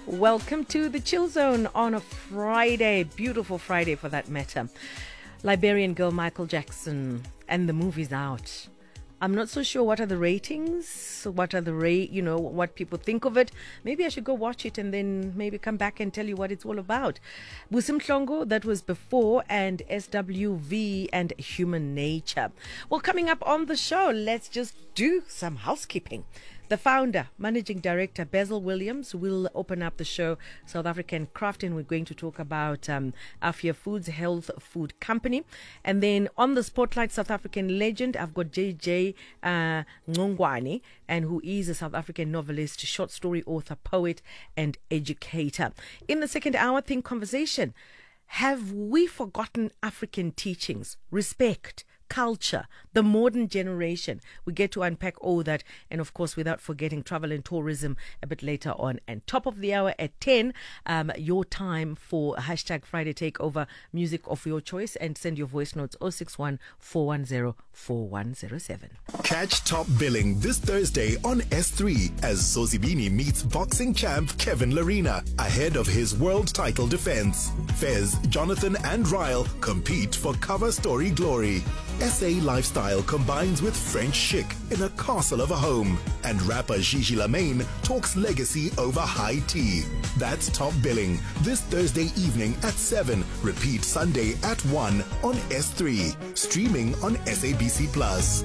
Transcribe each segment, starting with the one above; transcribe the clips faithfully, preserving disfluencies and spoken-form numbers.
Welcome to the Chill Zone on a Friday, beautiful Friday for that matter. Liberian girl Michael Jackson, and the movie's out. I'm not so sure what are the ratings, what are the rate, you know, what people think of it. Maybe I should go watch it and then maybe come back and tell you what it's all about. Busim Hlongo, that was before, and S W V and Human Nature. Well, coming up on the show, let's just do some housekeeping. The founder, managing director, Basil Williams, will open up the show, South African Craft, and we're going to talk about um, Afia Foods, health food company. And then on the spotlight, South African legend, I've got J J uh, Ngongwane, and who is a South African novelist, short story author, poet, and educator. In the second hour, Think Conversation. Have we forgotten African teachings, respect, culture, the modern generation? We get to unpack all that, and of course without forgetting travel and tourism a bit later on. And top of the hour at ten, um, your time for hashtag Friday Takeover, music of your choice, and send your voice notes oh six one, four one zero, four one zero seven. Catch Top Billing this Thursday on S three as Zozibini meets boxing champ Kevin Larina ahead of his world title defense. Fez, Jonathan and Ryle compete for cover story glory. S A lifestyle combines with French chic in a castle of a home. And rapper Gigi Lamaine talks legacy over high tea. That's Top Billing this Thursday evening at seven. Repeat Sunday at one on S three. Streaming on S A B C Plus.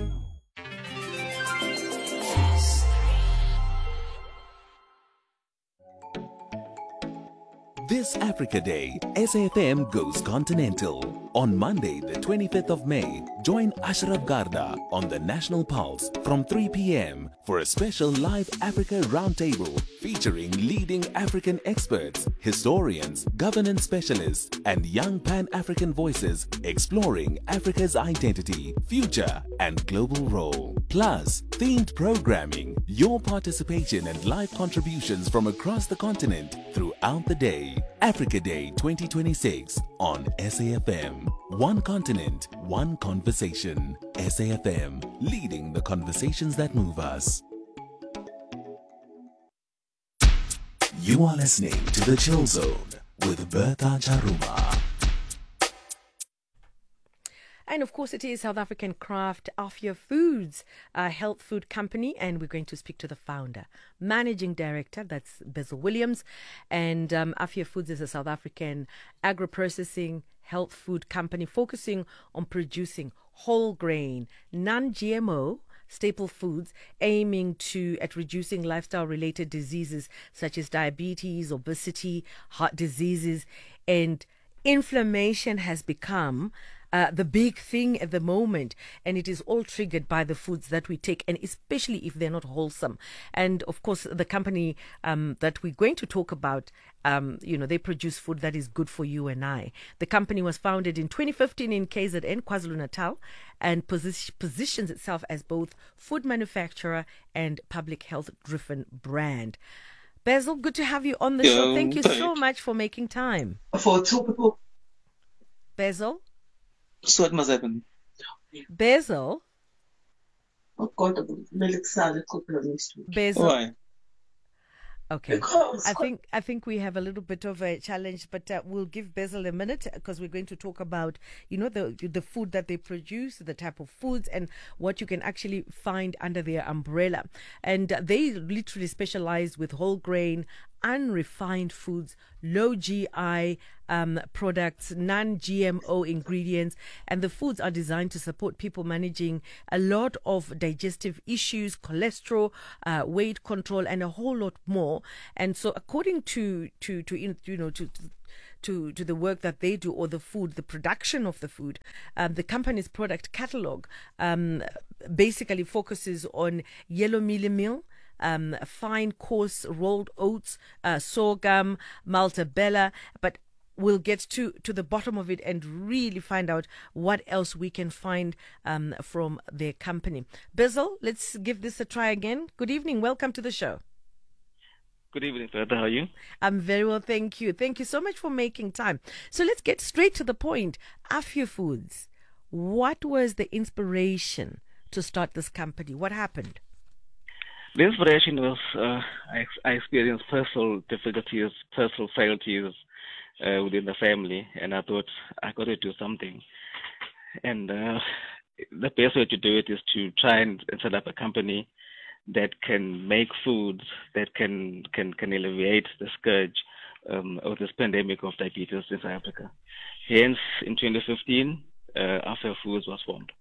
This Africa Day, S A F M goes continental. On Monday, the twenty-fifth of May, join Ashraf Garda on the National Pulse from three p.m. for a special live Africa roundtable featuring leading African experts, historians, governance specialists, and young Pan-African voices exploring Africa's identity, future, and global role. Plus, themed programming, your participation and live contributions from across the continent throughout the day. Africa Day twenty twenty-six on S A F M. One continent, one conversation. S A F M, leading the conversations that move us. You are listening to The Chill Zone with Bertha Charuma. And of course, it is South African Craft, Afia Foods, a health food company. And we're going to speak to the founder, managing director, that's Basil Williams. And um, Afia Foods is a South African agro-processing health food company focusing on producing whole grain, non-G M O, staple foods, aiming to at reducing lifestyle-related diseases such as diabetes, obesity, heart diseases, and inflammation has become Uh, the big thing at the moment, and it is all triggered by the foods that we take, and especially if they're not wholesome. And of course, the company um, that we're going to talk about, um, you know, they produce food that is good for you and I. The company was founded in twenty fifteen in K Z N, KwaZulu-Natal, and posi- positions itself as both food manufacturer and public health-driven brand. Basil, good to have you on the show. Thank you so much for making time. For two people. Basil? So what must happen? Basil? Oh God, Basil. Why? Okay. I think I think we have a little bit of a challenge, but uh, we'll give Basil a minute because we're going to talk about, you know, the the food that they produce, the type of foods, and what you can actually find under their umbrella. And uh, they literally specialize with whole grain, unrefined foods, low G I um, products, non-G M O ingredients, and the foods are designed to support people managing a lot of digestive issues, cholesterol, uh, weight control, and a whole lot more. And so, according to to to you know to, to to to the work that they do, or the food, the production of the food, um, the company's product catalog um, basically focuses on yellow mealie meal, Um, fine coarse rolled oats, uh, sorghum, maltabella, but we'll get to, to the bottom of it and really find out what else we can find um, from their company. Basil, let's give this a try again. Good evening. Welcome to the show. Good evening, Fred. How are you? I'm very well, thank you. Thank you so much for making time. So let's get straight to the point. Afia Foods, what was the inspiration to start this company? What happened? The inspiration was uh, I, ex- I experienced personal difficulties, personal frailties uh, within the family, and I thought I got to do something. And uh, the best way to do it is to try and set up a company that can make foods that can can, can alleviate the scourge um, of this pandemic of diabetes in South Africa. Hence, in twenty fifteen, uh, Afia Foods was formed.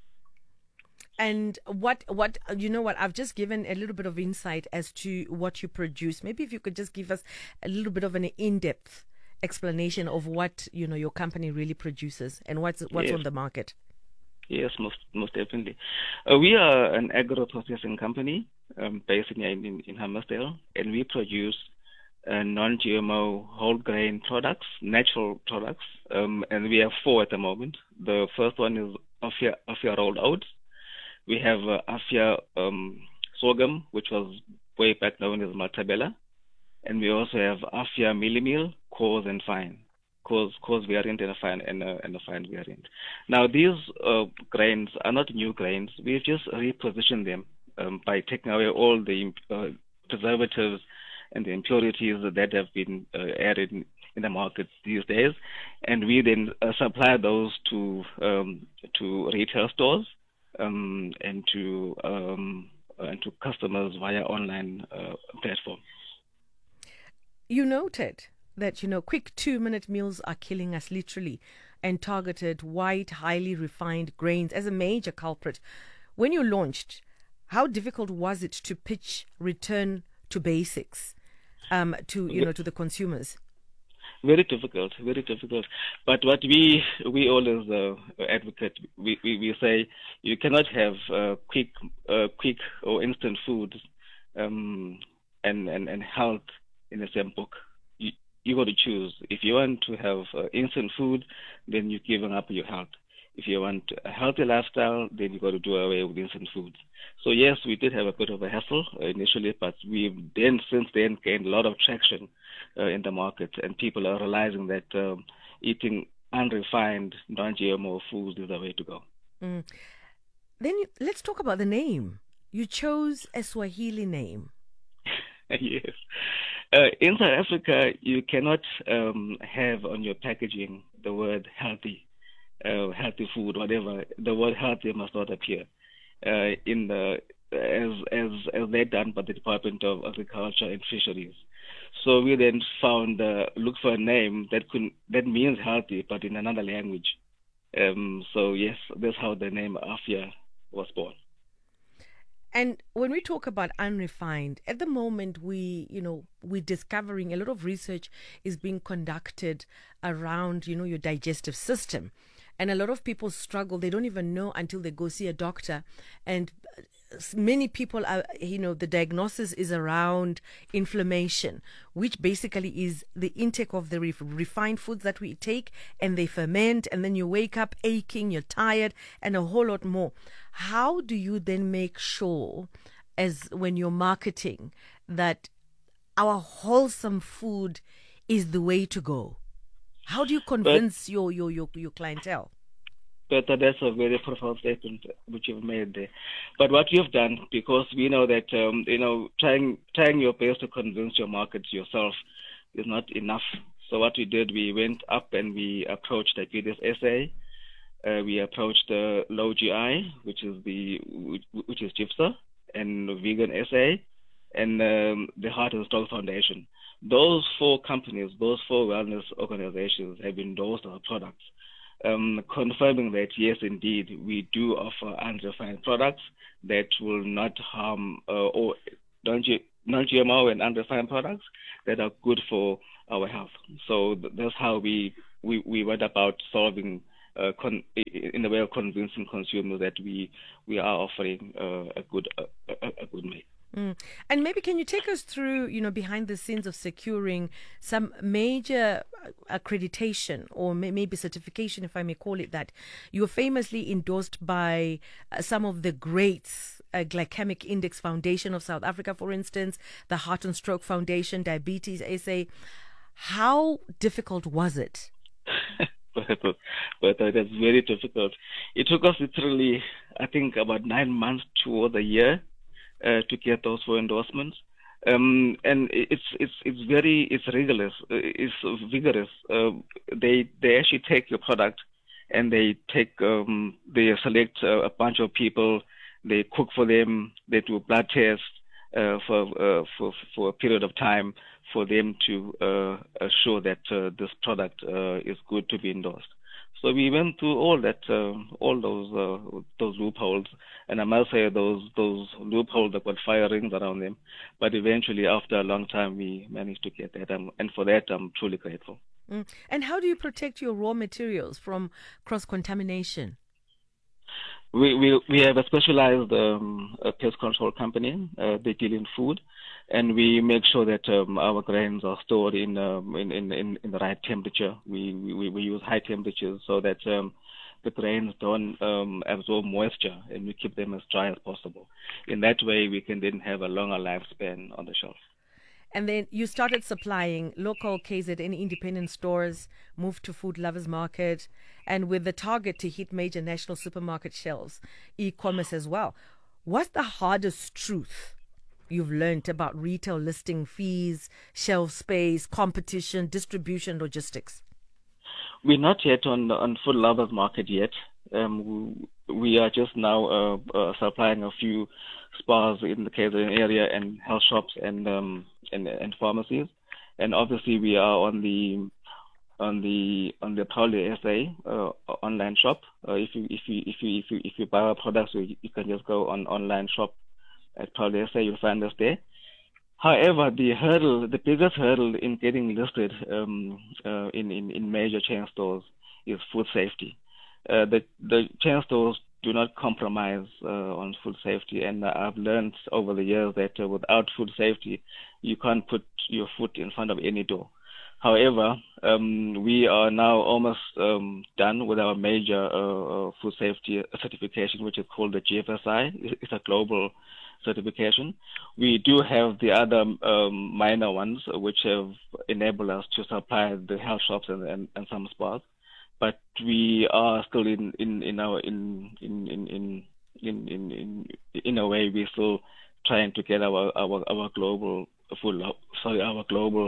And what, what you know what, I've just given a little bit of insight as to what you produce. Maybe if you could just give us a little bit of an in-depth explanation of what, you know, your company really produces and what's what's Yes. on the market. Yes, most most definitely. Uh, we are an agro-processing company um, based in, in in Hammersdale, and we produce uh, non-G M O whole grain products, natural products, um, and we have four at the moment. The first one is Afia Afia rolled oats. We have uh, Afia um, sorghum, which was way back known as Matabella, and we also have Afia mealie meal, coarse and fine. Coarse, coarse variant and a fine and a, and a fine variant. Now these uh, grains are not new grains. We've just repositioned them um, by taking away all the uh, preservatives and the impurities that have been uh, added in, in the market these days, and we then uh, supply those to um, to retail stores um, and to um, and to customers via online uh, platform. You noted that, you know, quick two-minute meals are killing us literally, and targeted white, highly refined grains as a major culprit. When you launched, how difficult was it to pitch return to basics um, to, you know, to the consumers? Very difficult, very difficult. But what we we always uh, advocate, we, we, we say you cannot have uh, quick uh, quick or instant foods um, and, and, and health in the same book. You you got to choose. If you want to have uh, instant food, then you're giving up your health. If you want a healthy lifestyle, then you got to do away with instant foods. So yes, we did have a bit of a hassle uh, initially, but we've then since then gained a lot of traction uh, in the market, and people are realizing that um, eating unrefined, non-G M O foods is the way to go. Mm. Then you, let's talk about the name. You chose a Swahili name. Yes. Uh, in South Africa, you cannot um, have on your packaging the word healthy. Uh, healthy food, whatever, the word healthy must not appear uh, in the as as as they're done by the Department of Agriculture and Fisheries. So we then found uh, look for a name that could that means healthy, but in another language. Um, so yes, that's how the name Afia was born. And when we talk about unrefined, at the moment we, you know, we're discovering a lot of research is being conducted around, you know, your digestive system. And a lot of people struggle. They don't even know until they go see a doctor. And many people are, you know, the diagnosis is around inflammation, which basically is the intake of the ref- refined foods that we take, and they ferment, and then you wake up aching, you're tired, and a whole lot more. How do you then make sure, as when you're marketing, that our wholesome food is the way to go? How do you convince but, your, your, your, your clientele? But that's a very profound statement which you've made there. But what you've done, because we know that um, you know trying trying your best to convince your market yourself is not enough. So what we did, we went up and we approached Diabetes S A. Uh, we approached the uh, Low G I, which is the which, which is GIPSA, and Vegan S A, and um, the Heart and Stroke Foundation. Those four companies, those four wellness organizations have endorsed our products, um, confirming that, yes, indeed, we do offer unrefined products that will not harm uh, or non-G M O and unrefined products that are good for our health. So that's how we, we, we went about solving uh, con in the way of convincing consumers that we, we are offering uh, a good a, a, a good meal. Mm. And maybe can you take us through, you know, behind the scenes of securing some major accreditation or may- maybe certification, if I may call it that? You were famously endorsed by uh, some of the greats, uh, Glycemic Index Foundation of South Africa, for instance, the Heart and Stroke Foundation, Diabetes S A. How difficult was it? but but uh, that's very difficult. It took us literally, I think, about nine months to a year uh, to get those for endorsements. Um, and it's it's it's very it's rigorous. It's vigorous. Uh, they they actually take your product and they take um, they select uh, a bunch of people. They cook for them. They do blood tests uh, for uh, for for a period of time for them to uh, assure that uh, this product uh, is good to be endorsed. So we went through all that, uh, all those uh, those loopholes, and I must say those those loopholes that got fire rings around them. But eventually, after a long time, we managed to get that, um, and for that, I'm truly grateful. Mm. And how do you protect your raw materials from cross-contamination? We we we have a specialized um, a pest control company. Uh, they deal in food, and we make sure that um, our grains are stored in, um, in, in in in the right temperature. We we, we use high temperatures so that um, the grains don't um, absorb moisture, and we keep them as dry as possible. In that way, we can then have a longer lifespan on the shelf. And then you started supplying local K Z N independent stores, moved to Food Lovers Market, and with the target to hit major national supermarket shelves, e-commerce as well. What's the hardest truth you've learned about retail listing fees, shelf space, competition, distribution, logistics? We're not yet on on Food Lovers Market yet. Um, we are just now uh, uh, supplying a few spas in the K Z N area and health shops and um, and, and pharmacies, and obviously we are on the on the on the Proudly S A uh, online shop. Uh, if you if you if you if you if you buy our products, you, you can just go on online shop at Proudly S A. You'll find us there. However, the hurdle, the biggest hurdle in getting listed um, uh, in, in in major chain stores is food safety. Uh, the the chain stores do not compromise uh, on food safety, and I've learned over the years that uh, without food safety, you can't put your foot in front of any door. However, um, we are now almost um, done with our major uh, uh, food safety certification, which is called the G F S I. It's a global certification. We do have the other um, minor ones, which have enabled us to supply the health shops and, and, and some spas. But we are still in, in, in our in in in in in in in in a way we're still trying to get our our, our global food sorry our global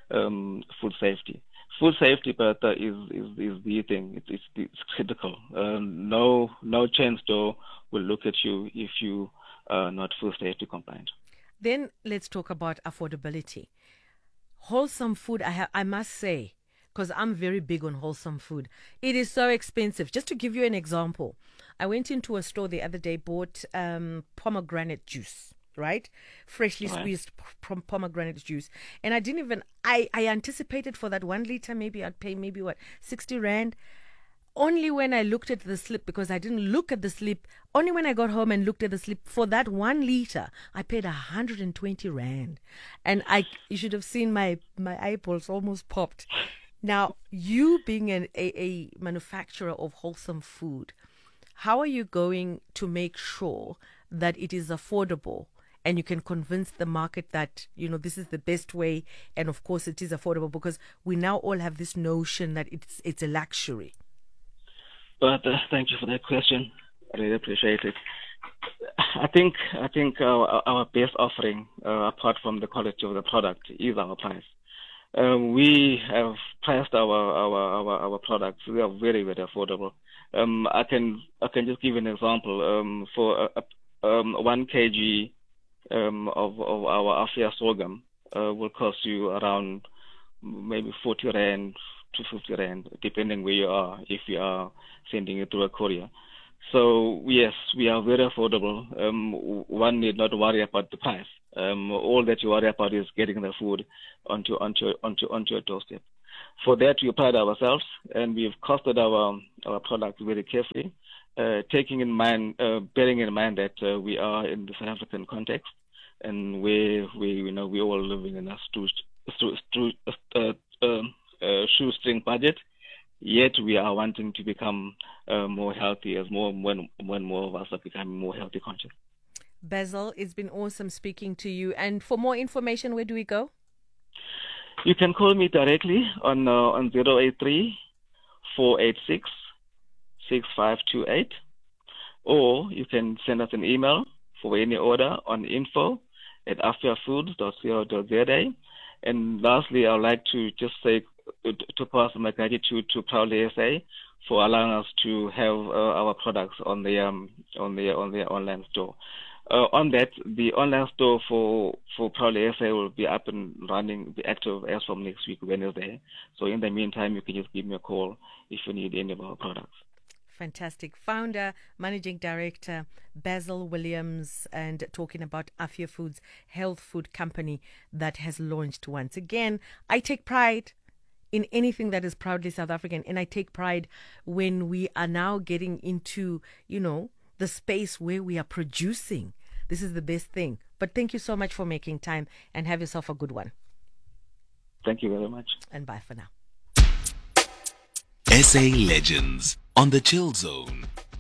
um, food safety. Food safety, but uh, is is is the thing. It's it's, it's critical. Um, no no chain store will look at you if you are not food safety compliant. Then let's talk about affordability. Wholesome food, I ha- I must say, because I'm very big on wholesome food. It is so expensive. Just to give you an example, I went into a store the other day, bought um, pomegranate juice, right? Freshly Right. squeezed p- pomegranate juice. And I didn't even, I, I anticipated for that one liter, maybe I'd pay maybe what, sixty rand. Only when I looked at the slip, because I didn't look at the slip, only when I got home and looked at the slip, for that one liter, I paid one hundred twenty rand. And I, you should have seen my, my eyeballs almost popped. Now, you being an, a, a manufacturer of wholesome food, how are you going to make sure that it is affordable and you can convince the market that, you know, this is the best way, and of course it is affordable, because we now all have this notion that it's it's a luxury? But uh, thank you for that question. I really appreciate it. I think I think our, our best offering, uh, apart from the quality of the product, is our price. Um, we have priced our, our, our, our products. We are very, very affordable. Um, I can I can just give you an example. Um, for a, a, um, one kg um, of, of our Afia sorghum uh, will cost you around maybe forty rand to fifty rand, depending where you are, if you are sending it through a courier. So yes, we are very affordable. Um, one need not worry about the price. Um, all that you worry about is getting the food onto onto onto onto your doorstep. For that, we pride ourselves, and we've costed our our product very carefully, uh, taking in mind, uh, bearing in mind that uh, we are in the South African context, and we we you know we all living in a stu, stu, stu, uh, uh, uh, shoestring budget. Yet we are wanting to become uh, more healthy, as more when when more of us are becoming more healthy conscious. Basil, it's been awesome speaking to you. And for more information, where do we go? You can call me directly on uh, on zero eight three, four eight six, six five two eight, or you can send us an email, for any order on info at afiafoods dot co dot za. And lastly, I would like to just say to pass my gratitude to Proudly S A for allowing us to have uh, our products on the um, on the on the online store. Uh, on that, the online store for for Proudly S A will be up and running, be active as from next week Wednesday. So in the meantime, you can just give me a call if you need any of our products. Fantastic. Founder, Managing Director, Basil Williams, and talking about Afia Foods, health food company that has launched once again. I take pride in anything that is proudly South African, and I take pride when we are now getting into, you know, the space where we are producing. This is the best thing. But thank you so much for making time, and have yourself a good one. Thank you very much. And bye for now. S A Legends on the Chill Zone.